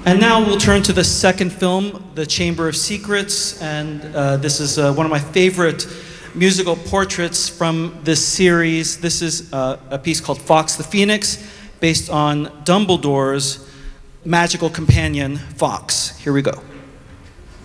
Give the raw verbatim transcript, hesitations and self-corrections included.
And now we'll turn to the second film, The Chamber of Secrets, and uh, this is uh, one of my favorite musical portraits from this series. This is uh, a piece called Fawkes the Phoenix, based on Dumbledore's magical companion, Fawkes. Here we go.